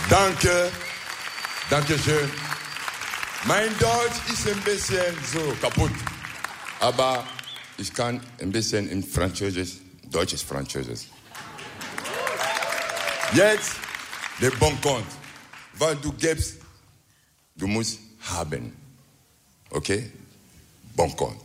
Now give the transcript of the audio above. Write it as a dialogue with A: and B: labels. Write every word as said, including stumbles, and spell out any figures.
A: Danke, danke schön. Mein Deutsch ist ein bisschen so kaputt, aber ich kann ein bisschen in Französisch, deutsches Französisch. Jetzt der Bon compte, weil du gibst, du musst haben, okay? Bon compte.